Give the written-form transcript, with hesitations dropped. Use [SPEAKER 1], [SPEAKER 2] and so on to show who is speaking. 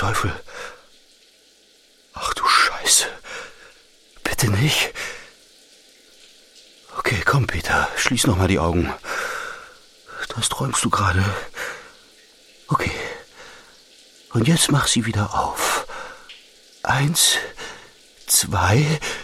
[SPEAKER 1] Teufel? Ach du Scheiße. Bitte nicht. Okay, komm, Peter, schließ noch mal die Augen. Das träumst du gerade. Okay. Und jetzt mach sie wieder auf. 1, 2